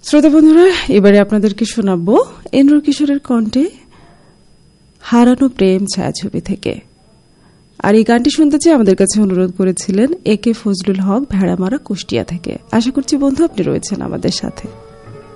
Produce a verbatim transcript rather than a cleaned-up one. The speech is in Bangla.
শ্রোতা বন্ধুরা, এবারে আপনাদেরকে শোনাবো এন্দ্র কিশোরের কণ্ঠে হারানো প্রেম ছায়াছবি থেকে। আর এই গানটি শুনতে চেয়ে আমাদের কাছে অনুরোধ করেছিলেন এ কে ফজলুল হক, ভেড়ামারা, কুষ্টিয়া থেকে। আশা করছি বন্ধু আপনি রয়েছেন আমাদের সাথে।